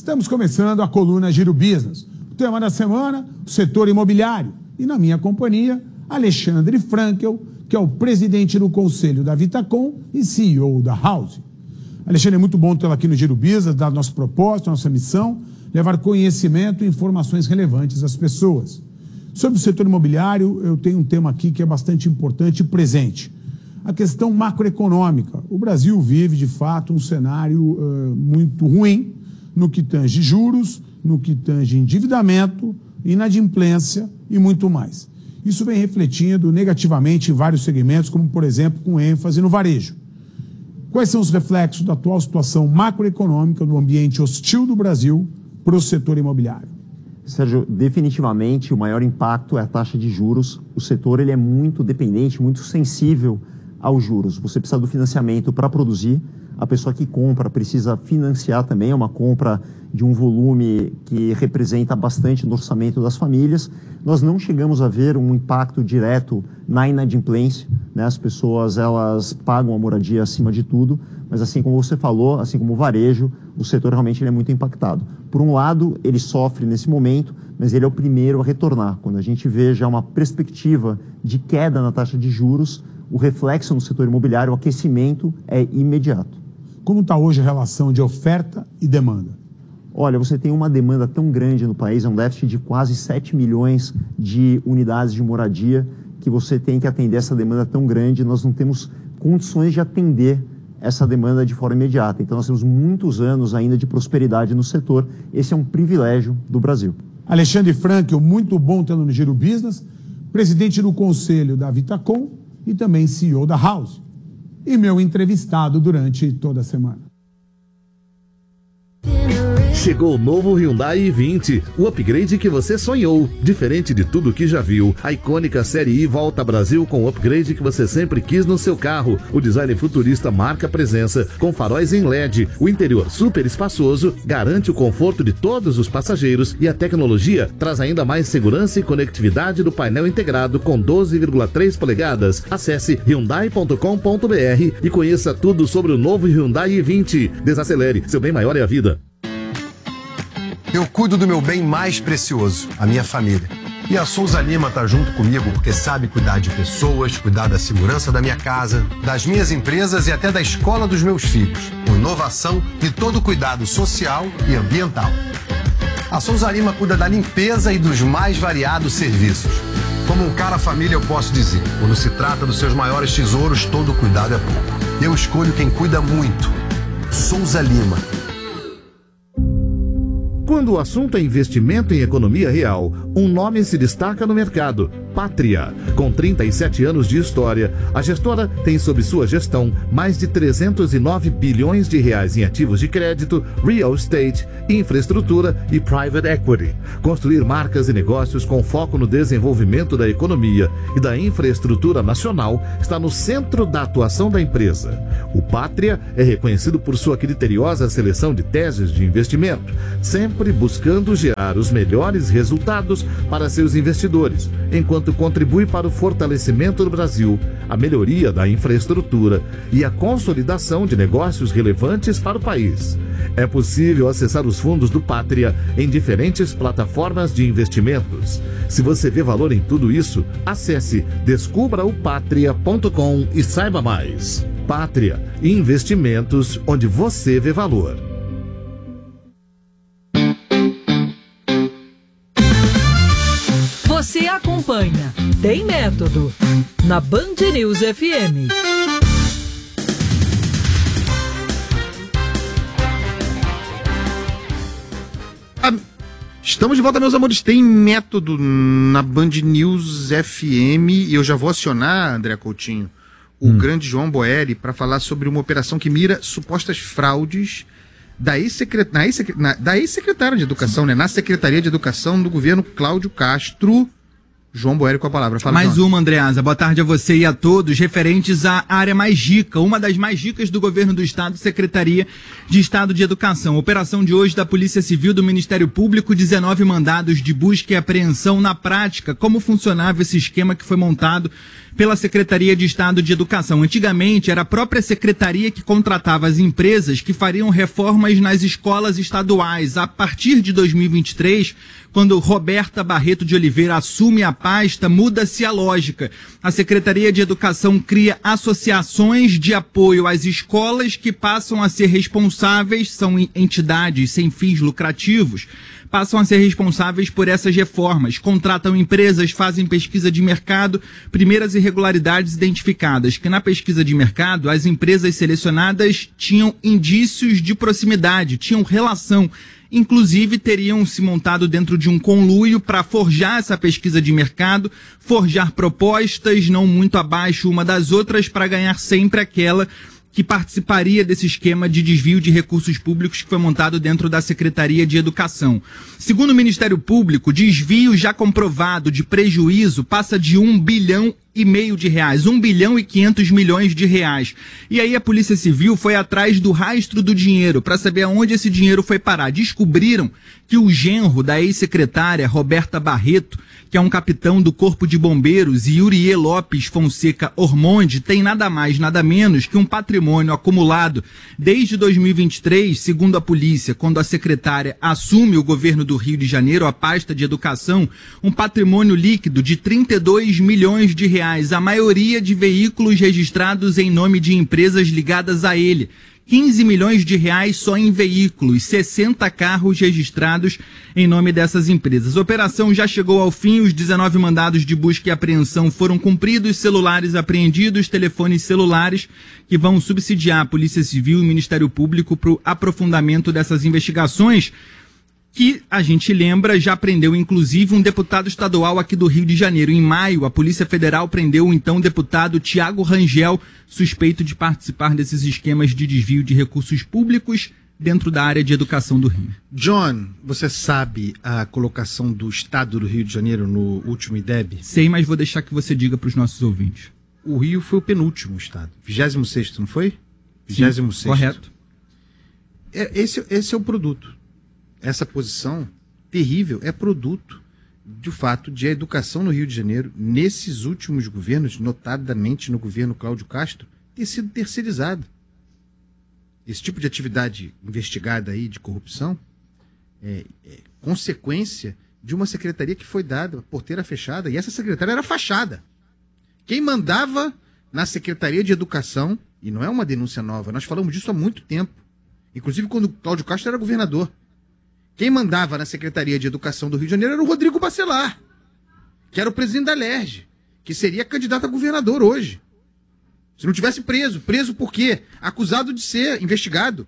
Estamos começando a coluna Giro Business. O tema da semana, o setor imobiliário. E na minha companhia, Alexandre Frankel, que é o presidente do conselho da Vitacom e CEO da House. Alexandre, é muito bom tê-lo aqui no Giro Business, dar nosso propósito, nossa missão, levar conhecimento e informações relevantes às pessoas. Sobre o setor imobiliário, eu tenho um tema aqui que é bastante importante e presente. A questão macroeconômica. O Brasil vive, de fato, um cenário muito ruim no que tange juros, no que tange endividamento, inadimplência e muito mais. Isso vem refletindo negativamente em vários segmentos, como, por exemplo, com ênfase no varejo. Quais são os reflexos da atual situação macroeconômica do ambiente hostil do Brasil para o setor imobiliário? Sérgio, definitivamente o maior impacto é a taxa de juros. O setor ele é muito dependente, muito sensível aos juros. Você precisa do financiamento para produzir. A pessoa que compra precisa financiar também, é uma compra de um volume que representa bastante no orçamento das famílias. Nós não chegamos a ver um impacto direto na inadimplência, né? As pessoas elas pagam a moradia acima de tudo, mas assim como você falou, assim como o varejo, o setor realmente ele é muito impactado. Por um lado, ele sofre nesse momento, mas ele é o primeiro a retornar. Quando a gente vê já uma perspectiva de queda na taxa de juros, o reflexo no setor imobiliário, o aquecimento é imediato. Como está hoje a relação de oferta e demanda? Olha, você tem uma demanda tão grande no país, é um déficit de quase 7 milhões de unidades de moradia, que você tem que atender essa demanda tão grande, nós não temos condições de atender essa demanda de forma imediata. Então nós temos muitos anos ainda de prosperidade no setor, esse é um privilégio do Brasil. Alexandre Frankel, muito bom tê-lo no Giro Business, presidente do conselho da Vitacom e também CEO da House. E meu entrevistado durante toda a semana. Chegou o novo Hyundai i20, o upgrade que você sonhou. Diferente de tudo que já viu, a icônica Série I volta ao Brasil com o upgrade que você sempre quis no seu carro. O design futurista marca presença, com faróis em LED. O interior super espaçoso garante o conforto de todos os passageiros e a tecnologia traz ainda mais segurança e conectividade do painel integrado com 12,3 polegadas. Acesse hyundai.com.br e conheça tudo sobre o novo Hyundai i20. Desacelere, seu bem maior é a vida. Eu cuido do meu bem mais precioso, a minha família. E a Souza Lima tá junto comigo porque sabe cuidar de pessoas, cuidar da segurança da minha casa, das minhas empresas e até da escola dos meus filhos, com inovação e todo cuidado social e ambiental. A Souza Lima cuida da limpeza e dos mais variados serviços. Como um cara família eu posso dizer, quando se trata dos seus maiores tesouros, todo cuidado é pouco. Eu escolho quem cuida muito. Souza Lima. Quando o assunto é investimento em economia real, um nome se destaca no mercado: Pátria. Com 37 anos de história, a gestora tem sob sua gestão mais de 309 bilhões de reais em ativos de crédito, real estate, infraestrutura e private equity. Construir marcas e negócios com foco no desenvolvimento da economia e da infraestrutura nacional está no centro da atuação da empresa. O Pátria é reconhecido por sua criteriosa seleção de teses de investimento, sempre buscando gerar os melhores resultados para seus investidores, enquanto contribui para o fortalecimento do Brasil, a melhoria da infraestrutura e a consolidação de negócios relevantes para o país. É possível acessar os fundos do Pátria em diferentes plataformas de investimentos. Se você vê valor em tudo isso, acesse descubraopatria.com e saiba mais. Pátria, investimentos onde você vê valor. Você acompanha Tem Método na Band News FM. Estamos de volta, meus amores. Tem Método na Band News FM e eu já vou acionar, André Coutinho, o grande João Boeri para falar sobre uma operação que mira supostas fraudes da ex-secretária de Educação, né? Na Secretaria de Educação do governo Cláudio Castro. João Boeri com a palavra. Fala, mais João. uma, Andreasa. Boa tarde a você e a todos. Referentes à área mais rica, uma das mais ricas do governo do Estado, Secretaria de Estado de Educação. Operação de hoje da Polícia Civil do Ministério Público, 19 mandados de busca e apreensão. Na prática, como funcionava esse esquema que foi montado pela Secretaria de Estado de Educação. Antigamente, era a própria secretaria que contratava as empresas que fariam reformas nas escolas estaduais. A partir de 2023, quando Roberta Barreto de Oliveira assume a pasta, muda-se a lógica. A Secretaria de Educação cria associações de apoio às escolas que passam a ser responsáveis, são entidades sem fins lucrativos, passam a ser responsáveis por essas reformas, contratam empresas, fazem pesquisa de mercado, primeiras irregularidades identificadas, que na pesquisa de mercado as empresas selecionadas tinham indícios de proximidade, tinham relação, inclusive teriam se montado dentro de um conluio para forjar essa pesquisa de mercado, forjar propostas não muito abaixo uma das outras para ganhar sempre aquela que participaria desse esquema de desvio de recursos públicos que foi montado dentro da Secretaria de Educação. Segundo o Ministério Público, desvio já comprovado de prejuízo passa de R$1,5 bilhão de reais, R$1,5 bilhão. E aí a Polícia Civil foi atrás do rastro do dinheiro para saber aonde esse dinheiro foi parar. Descobriram que o genro da ex-secretária Roberta Barreto, que é um capitão do Corpo de Bombeiros, e Uriê Lopes Fonseca Ormonde, tem nada mais, nada menos que um patrimônio acumulado desde 2023, segundo a polícia, quando a secretária assume o governo do Rio de Janeiro, a pasta de educação, um patrimônio líquido de R$32 milhões, a maioria de veículos registrados em nome de empresas ligadas a ele. R$15 milhões só em veículos, 60 carros registrados em nome dessas empresas. A operação já chegou ao fim, os 19 mandados de busca e apreensão foram cumpridos, celulares apreendidos, telefones celulares que vão subsidiar a Polícia Civil e o Ministério Público para o aprofundamento dessas investigações, que, a gente lembra, já prendeu inclusive um deputado estadual aqui do Rio de Janeiro. Em maio, a Polícia Federal prendeu o então deputado Tiago Rangel, suspeito de participar desses esquemas de desvio de recursos públicos dentro da área de educação do Rio. John, você sabe a colocação do Estado do Rio de Janeiro no último IDEB? Sei, mas vou deixar que você diga para os nossos ouvintes. O Rio foi o penúltimo estado. 26º, não foi? 26º. Correto. Esse é o produto. Essa posição terrível é produto do fato de a educação no Rio de Janeiro, nesses últimos governos, notadamente no governo Cláudio Castro, ter sido terceirizada. Esse tipo de atividade investigada aí de corrupção é consequência de uma secretaria que foi dada, porteira fechada, e essa secretária era fachada. Quem mandava na Secretaria de Educação, e não é uma denúncia nova, nós falamos disso há muito tempo, inclusive quando Cláudio Castro era governador. Quem mandava na Secretaria de Educação do Rio de Janeiro era o Rodrigo Bacelar, que era o presidente da LERJ, que seria candidato a governador hoje. Se não tivesse preso. Preso por quê? Acusado de ser investigado.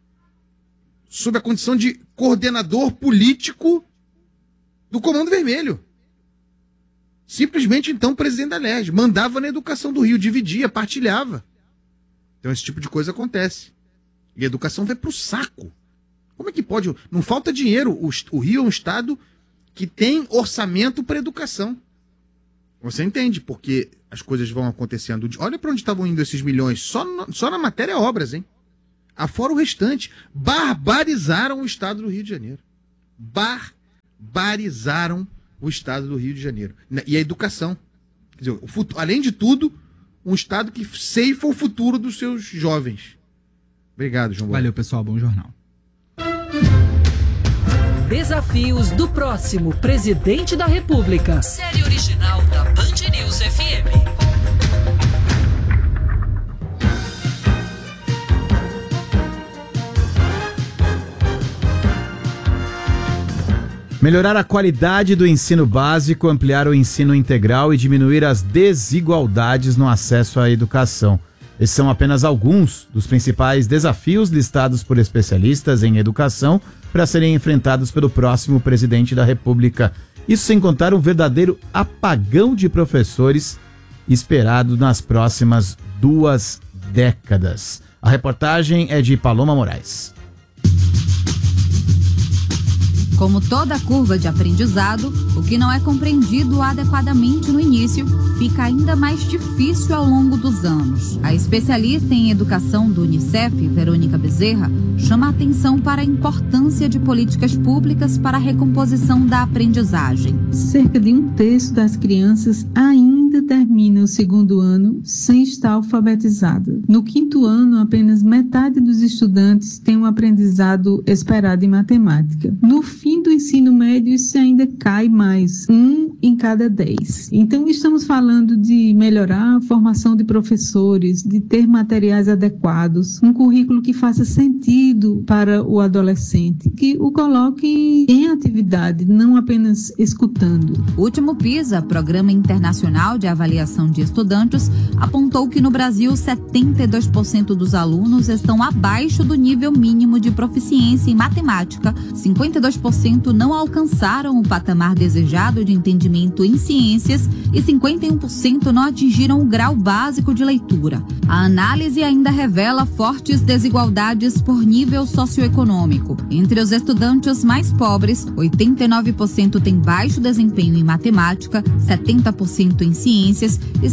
Sob a condição de coordenador político do Comando Vermelho. Simplesmente, então, presidente da LERJ. Mandava na educação do Rio, dividia, partilhava. Então esse tipo de coisa acontece. E a educação vai pro saco. Como é que pode? Não falta dinheiro. O Rio é um estado que tem orçamento para educação. Você entende porque as coisas vão acontecendo. Olha para onde estavam indo esses milhões. Só na matéria obras, hein? Afora o restante. Barbarizaram o estado do Rio de Janeiro. Barbarizaram o estado do Rio de Janeiro. E a educação. Quer dizer, além de tudo, um estado que ceifa o futuro dos seus jovens. Obrigado, João. Valeu, pessoal. Bom jornal. Desafios do próximo presidente da República. Série original da Band News FM. Melhorar a qualidade do ensino básico, ampliar o ensino integral e diminuir as desigualdades no acesso à educação. Esses são apenas alguns dos principais desafios listados por especialistas em educação para serem enfrentados pelo próximo presidente da República. Isso sem contar um verdadeiro apagão de professores esperado nas próximas 2 décadas. A reportagem é de Paloma Moraes. Como toda curva de aprendizado, o que não é compreendido adequadamente no início fica ainda mais difícil ao longo dos anos. A especialista em educação do Unicef, Verônica Bezerra, chama a atenção para a importância de políticas públicas para a recomposição da aprendizagem. Cerca de 1/3 das crianças ainda termina o segundo ano sem estar alfabetizada. No quinto ano, apenas metade dos estudantes tem um aprendizado esperado em matemática. No fim do ensino médio, isso ainda cai mais, 1 em cada 10. Então, estamos falando de melhorar a formação de professores, de ter materiais adequados, um currículo que faça sentido para o adolescente, que o coloque em atividade, não apenas escutando. O último PISA, Programa Internacional de Avaliação de Estudantes, apontou que no Brasil 72% dos alunos estão abaixo do nível mínimo de proficiência em matemática, 52% não alcançaram o patamar desejado de entendimento em ciências e 51% não atingiram o grau básico de leitura. A análise ainda revela fortes desigualdades por nível socioeconômico. Entre os estudantes mais pobres, 89% têm baixo desempenho em matemática, 70% em ciências e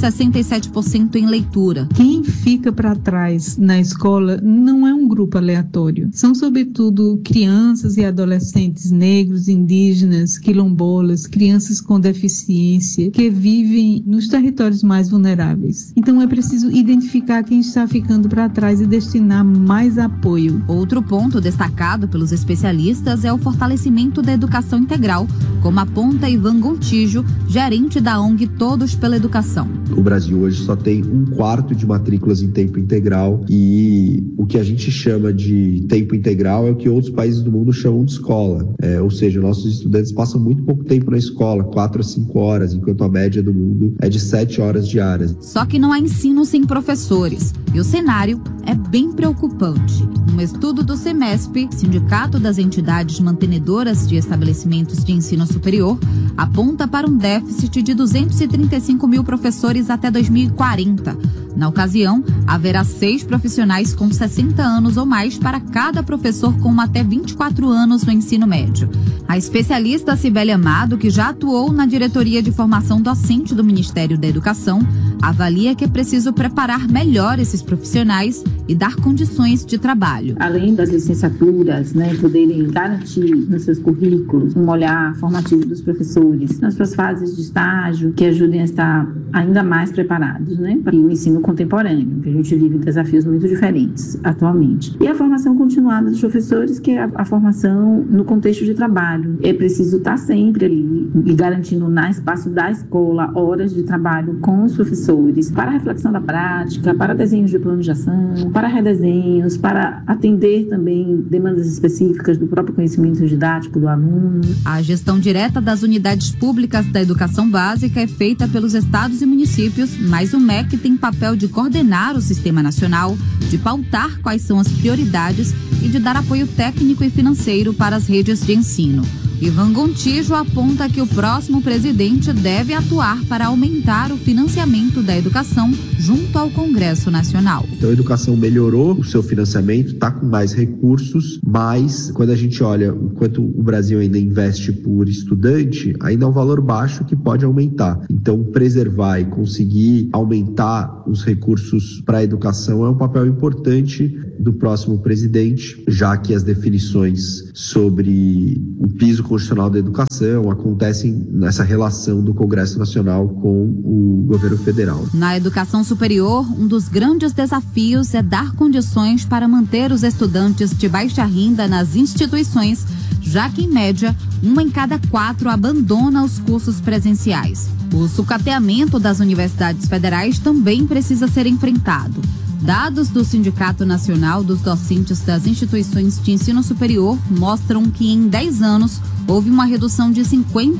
67% em leitura. Quem fica para trás na escola não é um grupo aleatório. São, sobretudo, crianças e adolescentes negros, indígenas, quilombolas, crianças com deficiência, que vivem nos territórios mais vulneráveis. Então é preciso identificar quem está ficando para trás e destinar mais apoio. Outro ponto destacado pelos especialistas é o fortalecimento da educação integral, como aponta Ivan Gontijo, gerente da ONG Todos pela Educação. O Brasil hoje só tem 1/4 de matrículas em tempo integral e o que a gente chama de tempo integral é o que outros países do mundo chamam de escola. Ou seja, nossos estudantes passam muito pouco tempo na escola, 4 a 5 horas, enquanto a média do mundo é de 7 horas diárias. Só que não há ensino sem professores e o cenário é bem preocupante. Um estudo do CEMESP, Sindicato das Entidades Mantenedoras de Estabelecimentos de Ensino Superior, aponta para um déficit de 235 mil professores até 2040. Na ocasião, haverá 6 profissionais com 60 anos ou mais para cada professor com até 24 anos no ensino médio. A especialista Cibele Amado, que já atuou na Diretoria de Formação Docente do Ministério da Educação, avalia que é preciso preparar melhor esses profissionais e dar condições de trabalho. Além das licenciaturas, poderem garantir nos seus currículos um olhar formativo dos professores, nas suas fases de estágio, que ajudem a estar ainda mais preparados, para o ensino contemporâneo, que a gente vive desafios muito diferentes atualmente. E a formação continuada dos professores, que é a formação no contexto de trabalho. É preciso estar sempre ali e garantindo no espaço da escola horas de trabalho com os professores, para a reflexão da prática, para desenhos de plano de ação, para redesenhos, para atender também demandas específicas do próprio conhecimento didático do aluno. A gestão direta das unidades públicas da educação básica é feita pelos estados e municípios, mas o MEC tem papel de coordenar o sistema nacional, de pautar quais são as prioridades e de dar apoio técnico e financeiro para as redes de ensino. Ivan Gontijo aponta que o próximo presidente deve atuar para aumentar o financiamento da educação junto ao Congresso Nacional. Então a educação melhorou o seu financiamento, está com mais recursos, mas quando a gente olha o quanto o Brasil ainda investe por estudante, ainda é um valor baixo que pode aumentar. Então preservar e conseguir aumentar os recursos para a educação é um papel importante do próximo presidente, já que as definições sobre o piso constitucional da educação acontecem nessa relação do Congresso Nacional com o governo federal. Na educação superior, um dos grandes desafios é dar condições para manter os estudantes de baixa renda nas instituições, já que, em média, 1 em cada 4 abandona os cursos presenciais. O sucateamento das universidades federais também precisa ser enfrentado. Dados do Sindicato Nacional dos Docentes das Instituições de Ensino Superior mostram que em 10 anos houve uma redução de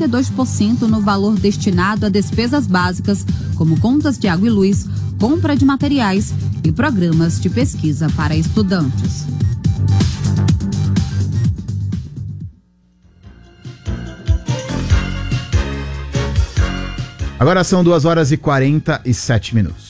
52% no valor destinado a despesas básicas, como contas de água e luz, compra de materiais e programas de pesquisa para estudantes. Agora são 2 horas e 47 minutos.